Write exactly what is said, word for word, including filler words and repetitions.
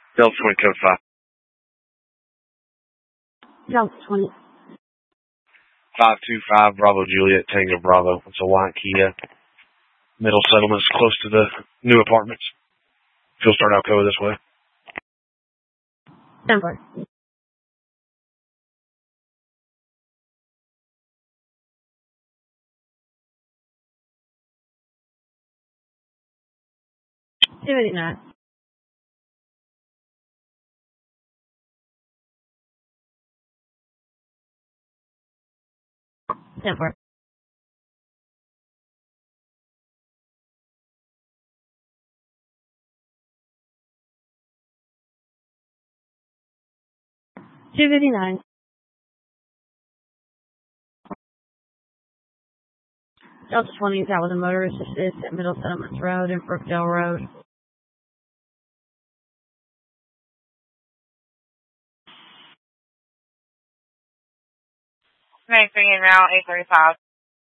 Delta twenty, code five. Delta twenty. five two five Bravo Juliet Tango Bravo. It's a white Kia. Middle settlements close to the new apartments. Fuel start Alcoa this way. Denver. two eighty-nine. Denver. two fifty-nine. Delta twenty, that was a motorist assist at Middle Settlements Road and Brookdale Road. Nice, bringing now eight thirty-five.